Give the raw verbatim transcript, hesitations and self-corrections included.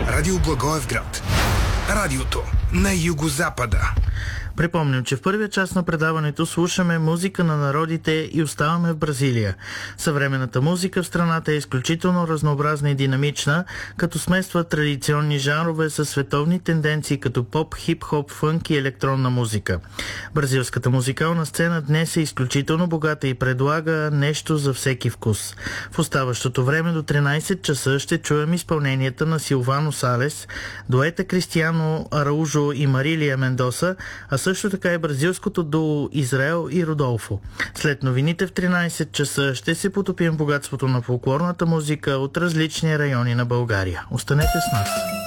Радио Благоевград. Радиото на югозапада. Припомням, че в първия част на предаването слушаме музика на народите и оставаме в Бразилия. Съвременната музика в страната е изключително разнообразна и динамична, като смесва традиционни жанрове с световни тенденции като поп, хип-хоп, фънк и електронна музика. Бразилската музикална сцена днес е изключително богата и предлага нещо за всеки вкус. В оставащото време до тринайсет часа ще чуем изпълненията на Силвано Салес, дуета Кристиано Араужо и Марилия Мендоса, а също така и бразилското дуо Израел и Родолфо. След новините в тринайсет часа ще се потопим в богатството на фолклорната музика от различни райони на България. Останете с нас!